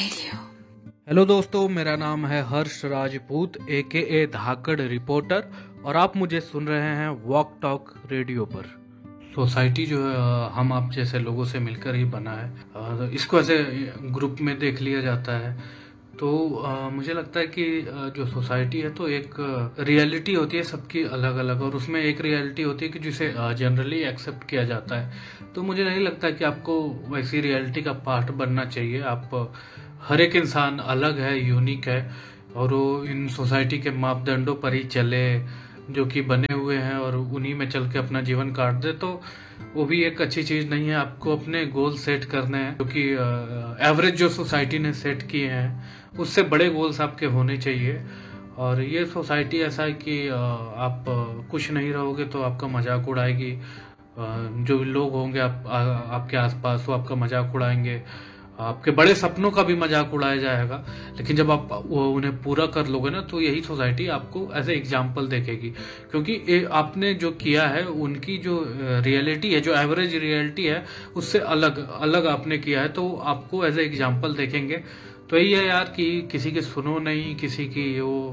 Radio. Hello दोस्तों, मेरा नाम है हर्ष राजपूत AKA धाकड़ रिपोर्टर और आप मुझे सुन रहे हैं वॉक टॉक रेडियो पर। सोसाइटी जो है हम आप जैसे लोगों से मिलकर ही बना है। इसको ऐसे ग्रुप में देख लिया जाता है। तो मुझे लगता है कि जो सोसाइटी है तो एक रियलिटी होती है सबकी अलग अलग, और उसमें एक रियलिटी होती है कि जिसे जनरली एक्सेप्ट किया जाता है। तो मुझे नहीं लगता कि आपको वैसी रियलिटी का पार्ट बनना चाहिए। आप हर एक इंसान अलग है, यूनिक है, और वो इन सोसाइटी के मापदंडों पर ही चले जो कि बने हुए हैं और उन्हीं में चल के अपना जीवन काट दे, तो वो भी एक अच्छी चीज़ नहीं है। आपको अपने गोल सेट करने हैं, क्योंकि एवरेज जो सोसाइटी ने सेट किए हैं उससे बड़े गोल्स आपके होने चाहिए। और ये सोसाइटी ऐसा है कि आप कुछ नहीं रहोगे तो आपका मजाक उड़ाएगी। जो लोग होंगे आपके आसपास वो आपका मजाक उड़ाएंगे, आपके बड़े सपनों का भी मजाक उड़ाया जाएगा। लेकिन जब आप उन्हें पूरा कर लोगे ना, तो यही सोसाइटी आपको एज ए एग्जाम्पल देखेगी, क्योंकि आपने जो किया है उनकी जो रियलिटी है, जो एवरेज रियलिटी है, उससे अलग अलग आपने किया है, तो आपको एज ए एग्जाम्पल देखेंगे। तो यही है यार कि किसी की सुनो नहीं, किसी की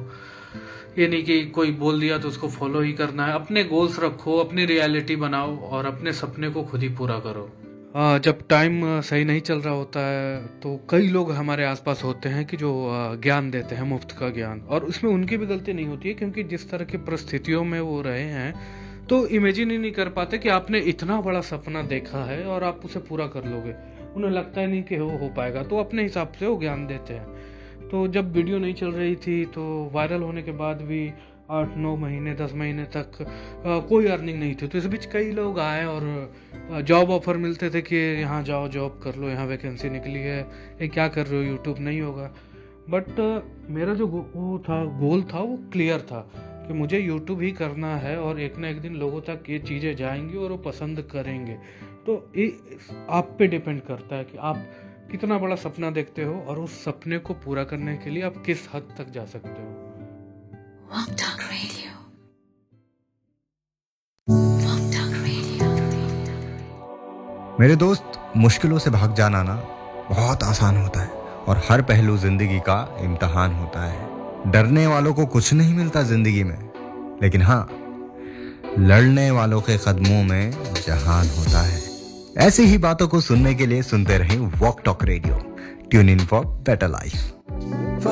ये नहीं कि कोई बोल दिया तो उसको फॉलो ही करना है। अपने गोल्स रखो, अपनी रियलिटी बनाओ और अपने सपने को खुद ही पूरा करो। जब टाइम सही नहीं चल रहा होता है तो कई लोग हमारे आसपास होते हैं कि जो ज्ञान देते हैं, मुफ्त का ज्ञान, और उसमें उनकी भी गलती नहीं होती है, क्योंकि जिस तरह की परिस्थितियों में वो रहे हैं तो इमेजिन ही नहीं कर पाते कि आपने इतना बड़ा सपना देखा है और आप उसे पूरा कर लोगे। उन्हें लगता है नहीं कि वो हो पाएगा, तो अपने हिसाब से वो ज्ञान देते हैं। तो जब वीडियो नहीं चल रही थी तो वायरल होने के बाद भी 8-9 महीने 10 महीने तक कोई अर्निंग नहीं थी। तो इस बीच कई लोग आए और जॉब ऑफर मिलते थे कि यहाँ जाओ, जॉब कर लो, यहाँ वैकेंसी निकली है, ये क्या कर रहे हो, यूट्यूब नहीं होगा। बट मेरा जो गोल था वो क्लियर था कि मुझे यूट्यूब ही करना है और एक ना एक दिन लोगों तक ये चीज़ें जाएंगी और वो पसंद करेंगे। तो ये आप पे डिपेंड करता है कि आप कितना बड़ा सपना देखते हो और उस सपने को पूरा करने के लिए आप किस हद तक जा सकते हो। Walk Talk Radio. Walk Talk Radio. मेरे दोस्त, मुश्किलों से भाग जाना ना बहुत आसान होता है और हर पहलू जिंदगी का इम्तिहान होता है। डरने वालों को कुछ नहीं मिलता जिंदगी में, लेकिन हाँ, लड़ने वालों के कदमों में जहान होता है। ऐसी ही बातों को सुनने के लिए सुनते रहें walk talk radio. Tune in for better life.